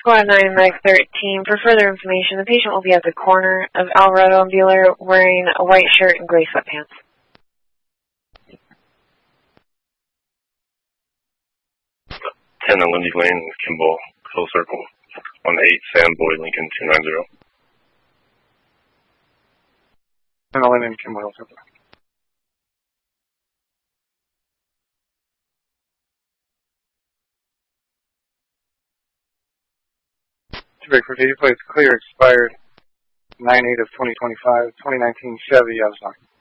Squad 9, Mag 13. For further information, the patient will be at the corner of Alvarado and Bueller wearing a white shirt and gray sweatpants. 10 on Lindy Lane, Kimball, close circle. On 8, Sam Boyd, Lincoln 290. 10 on Lincoln, Kimball, circle. Break for duty plates clear, expired 9/8 of 2025, 2019 Chevy, Yavasaki.